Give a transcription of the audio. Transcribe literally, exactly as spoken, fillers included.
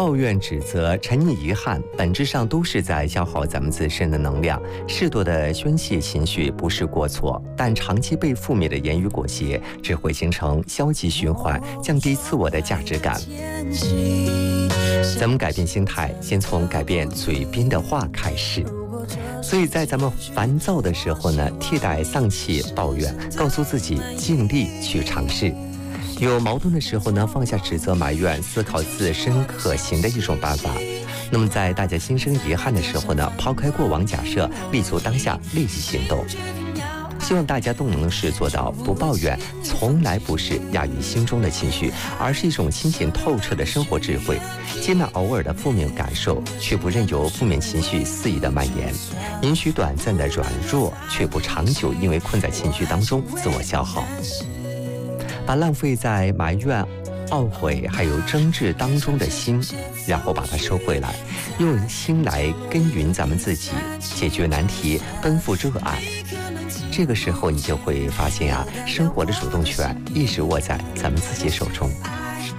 抱怨、指责、沉溺遗憾，本质上都是在消耗咱们自身的能量。适度的宣泄情绪不是过错，但长期被负面的言语裹挟，只会形成消极循环，降低自我的价值感。咱们改变心态，先从改变嘴边的话开始。所以在咱们烦躁的时候呢，替代丧气抱怨，告诉自己尽力去尝试。有矛盾的时候呢，放下指责埋怨，思考自身可行的一种办法。那么在大家心生遗憾的时候呢，抛开过往假设，立足当下，立即行动。希望大家都能是做到不抱怨，从来不是压抑心中的情绪，而是一种清醒透彻的生活智慧。接纳偶尔的负面感受，却不任由负面情绪肆意的蔓延，允许短暂的软弱，却不长久因为困在情绪当中自我消耗。把浪费在埋怨、懊悔还有争执当中的心，然后把它收回来，用心来耕耘咱们自己，解决难题，奔赴热爱。这个时候你就会发现啊，生活的主动权一直握在咱们自己手中。